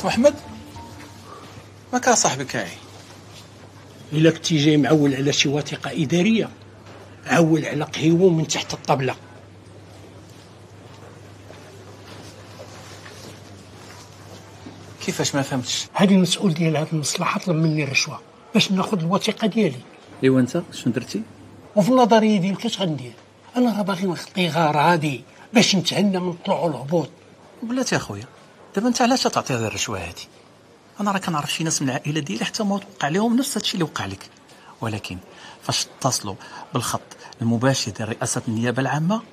محمد ما كان صاحبك هاي إلا كنتي جاي معول على شي وثيقة إدارية عول على قهيوه من تحت الطبلة. كيفاش ما فهمتش؟ هذا المسؤول ديال هذه المصلحة طلب مني رشوة باش ناخذ الوثيقة ديالي. ايوا انت شنو درتي؟ وفي النظرية ديالك اش غندير؟ انا راه باغي نخطي غادي باش نتهنى من الطلوع والهبوط. بلاتي اخويا دابا انت علاش تعطي هذه الرشوه هذه؟ انا راه كنعرف شي ناس من العائله ديالي حتى ما وقع لهم نفس هادشي اللي وقع لك، ولكن فاش اتصلوا بالخط المباشر ديال رئاسه النيابه العامه